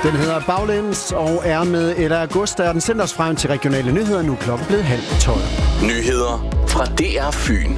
Den hedder Baglæns og er med Ella Augusta, og den sender os frem til regionale nyheder. Nu er klokken blevet 11:30. Nyheder fra DR Fyn.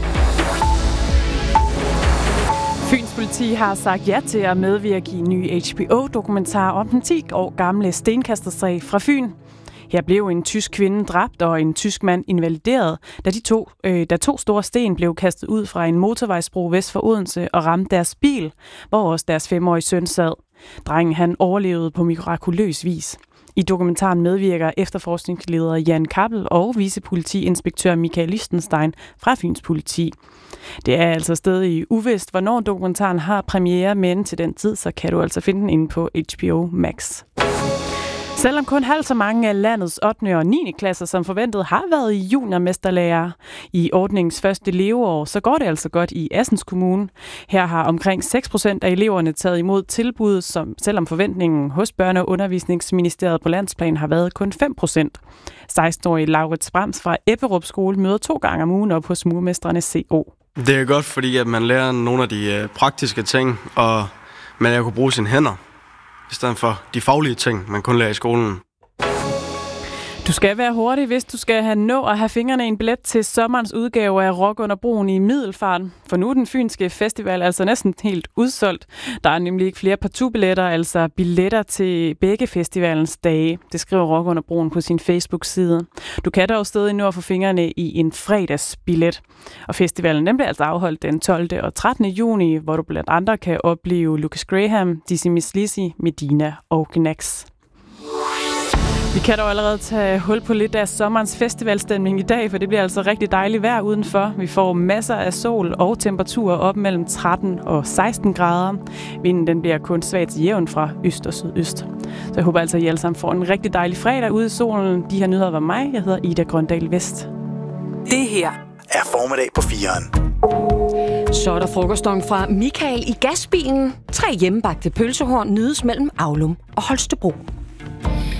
Fyns politi har sagt ja til at medvirke i en ny HBO-dokumentar om den 10 år gamle stenkastersag fra Fyn. Her blev en tysk kvinde dræbt og en tysk mand invalideret, da to store sten blev kastet ud fra en motorvejsbro vest for Odense og ramte deres bil, hvor også deres 5-årige søn sad. Drengen han overlevede på mirakuløs vis. I dokumentaren medvirker efterforskningsleder Jan Kappel og vicepolitiinspektør Michael Lichtenstein fra Fyns politi. Det er altså stadig uvist, hvornår dokumentaren har premiere, men til den tid så kan du altså finde den inde på HBO Max. Selvom kun halvt så mange af landets 8. og 9. klasser som forventet har været i juniormesterlærer i ordningens første leveår, så går det altså godt i Assens Kommune. Her har omkring 6% af eleverne taget imod tilbuddet, som selvom forventningen hos Børne- og Undervisningsministeriet på landsplan har været kun 5%. 16-årige Laurits Brams fra Ebberup Skole møder 2 gange om ugen op hos murmestrene CO. Det er godt, fordi at man lærer nogle af de praktiske ting, og man lærer at kunne bruge sine hænder, i stedet for de faglige ting, man kun lærer i skolen. Du skal være hurtig, hvis du skal nå at have fingrene i en billet til sommerens udgave af Rock under broen i Middelfart. For nu er den fynske festival altså næsten helt udsolgt. Der er nemlig ikke flere partout-billetter, altså billetter til begge festivalens dage. Det skriver Rock under broen på sin Facebook-side. Du kan dog stadig nå at få fingrene i en fredagsbillet. Og festivalen den bliver altså afholdt den 12. og 13. juni, hvor du blandt andre kan opleve Lucas Graham, Dizzy Miss Lizzy, Medina og Gnax. Vi kan dog allerede tage hul på lidt af sommerens festivalstemning i dag, for det bliver altså rigtig dejligt vejr udenfor. Vi får masser af sol og temperaturer op mellem 13 og 16 grader. Vinden den bliver kun svagt til jævn fra øst og sydøst. Så jeg håber altså, at I alle sammen får en rigtig dejlig fredag ude i solen. De her nyheder var mig. Jeg hedder Ida Grøndal Vest. Det her Er formiddag på 4'eren. Så er der frokostong fra Michael i gasbilen. 3 hjemmebagte pølsehorn nydes mellem Aulum og Holstebro.